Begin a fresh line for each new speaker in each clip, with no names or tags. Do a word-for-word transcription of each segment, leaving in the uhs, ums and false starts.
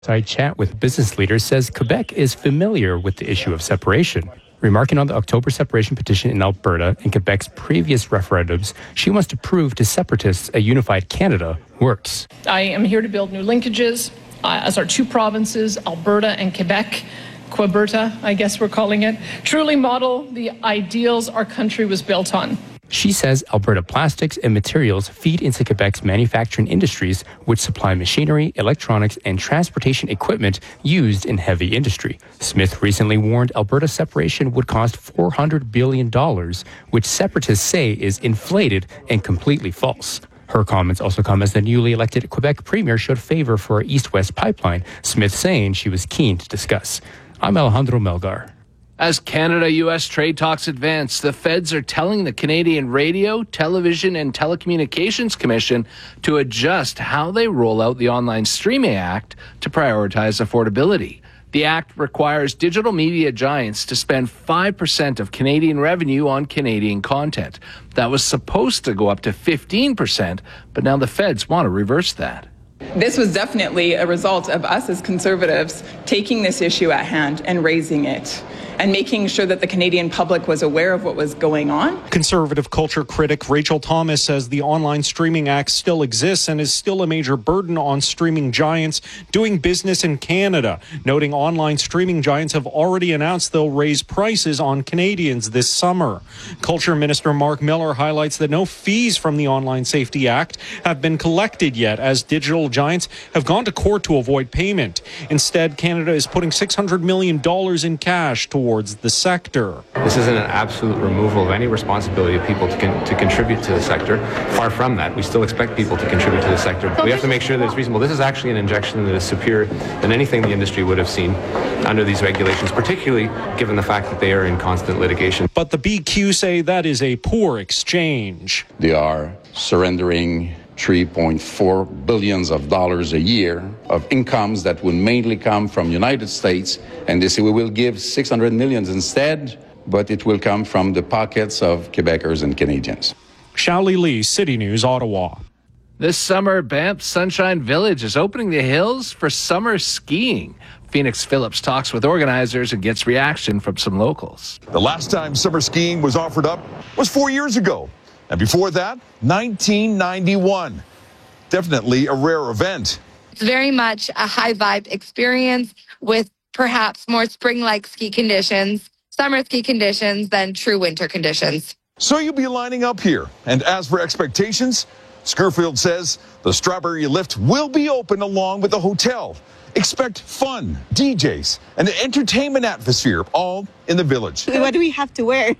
Side chat with business leaders says Quebec is familiar with the issue of separation. Remarking on the October separation petition in Alberta and Quebec's previous referendums, she wants to prove to separatists a unified Canada works.
I am here to build new linkages uh, as our two provinces, Alberta and Quebec, Queberta, I guess we're calling it, truly model the ideals our country was built on.
She says Alberta plastics and materials feed into Quebec's manufacturing industries, which supply machinery, electronics, and transportation equipment used in heavy industry. Smith recently warned Alberta separation would cost four hundred billion dollars, which separatists say is inflated and completely false. Her comments also come as the newly elected Quebec premier showed favor for an east-west pipeline, Smith saying she was keen to discuss. I'm Alejandro Melgar.
As Canada-U S trade talks advance, the feds are telling the Canadian Radio, Television and Telecommunications Commission to adjust how they roll out the Online Streaming Act to prioritize affordability. The act requires digital media giants to spend five percent of Canadian revenue on Canadian content. That was supposed to go up to fifteen percent, but now the feds want to reverse that.
This was definitely a result of us as Conservatives taking this issue at hand and raising it and making sure that the Canadian public was aware of what was going on.
Conservative culture critic Rachel Thomas says the Online Streaming Act still exists and is still a major burden on streaming giants doing business in Canada, noting online streaming giants have already announced they'll raise prices on Canadians this summer. Culture Minister Mark Miller highlights that no fees from the Online Safety Act have been collected yet, as digital giants have gone to court to avoid payment. Instead, Canada is putting six hundred million dollars in cash towards the sector.
This isn't an absolute removal of any responsibility of people to, con- to contribute to the sector. Far from that. We still expect people to contribute to the sector. We have to make sure that it's reasonable. This is actually an injection that is superior than anything the industry would have seen under these regulations, particularly given the fact that they are in constant litigation.
But the B Q say that is a poor exchange.
They are surrendering three point four billions of dollars a year of incomes that would mainly come from United States, and they say we will give six hundred millions instead, but it will come from the pockets of Quebecers and Canadians.
Shaoli Lee, City News, Ottawa.
This summer, Banff Sunshine Village is opening the hills for summer skiing. Phoenix Phillips talks with organizers and gets reaction from some locals.
The last time summer skiing was offered up was four years ago. And before that, nineteen ninety-one. Definitely a rare event.
It's very much a high vibe experience with perhaps more spring-like ski conditions, summer ski conditions than true winter conditions.
So you'll be lining up here. And as for expectations, Scurfield says the Strawberry Lift will be open along with the hotel. Expect fun, D Js, and an entertainment atmosphere, all in the village.
What do we have to wear?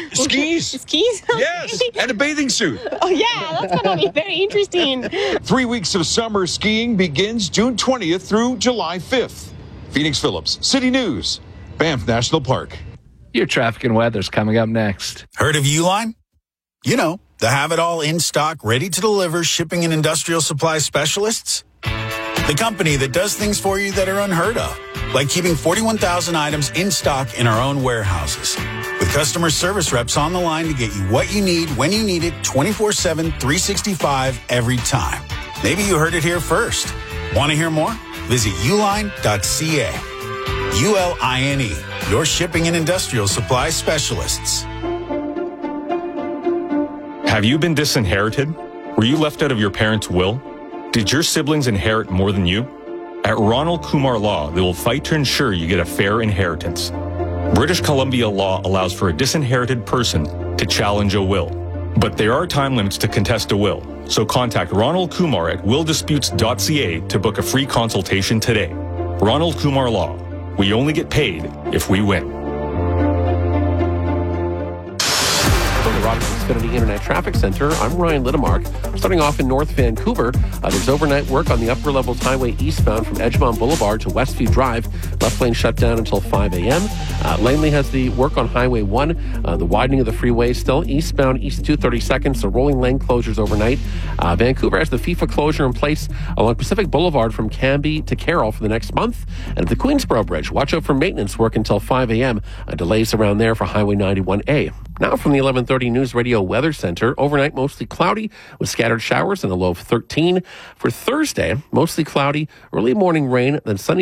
Skis.
Skis?
Yes, and a bathing suit.
Oh, yeah, that's going to be very interesting.
Three weeks of summer skiing begins June twentieth through July fifth. Phoenix Phillips, City News, Banff National Park.
Your traffic and weather's coming up next.
Heard of Uline? You know, the have-it-all in stock, ready-to-deliver shipping and industrial supply specialists. The company that does things for you that are unheard of, like keeping forty-one thousand items in stock in our own warehouses. With customer service reps on the line to get you what you need, when you need it, twenty-four seven, three sixty-five, every time. Maybe you heard it here first. Want to hear more? Visit uline dot c a. U L I N E, your shipping and industrial supply specialists.
Have you been disinherited? Were you left out of your parents' will? Did your siblings inherit more than you? At Ronald Kumar Law, they will fight to ensure you get a fair inheritance. British Columbia law allows for a disinherited person to challenge a will. But there are time limits to contest a will, so contact Ronald Kumar at will disputes dot c a to book a free consultation today. Ronald Kumar Law. We only get paid if we win.
From the Rogers Xfinity Internet Traffic Center, I'm Ryan Littemark. Starting off in North Vancouver, uh, there's overnight work on the Upper Levels Highway eastbound from Edgemont Boulevard to Westview Drive. Left lane shut down until five a.m. Uh, Langley has the work on Highway one. Uh, the widening of the freeway still eastbound east two thirty-second, so rolling lane closures overnight. Uh, Vancouver has the FIFA closure in place along Pacific Boulevard from Cambie to Carroll for the next month. And at the Queensboro Bridge, watch out for maintenance work until five a.m. Uh, delays around there for Highway ninety-one A. Now from the eleven thirty News Radio Weather Center, overnight mostly cloudy with scattered showers and a low of thirteen. For Thursday, mostly cloudy, early morning rain, then sunny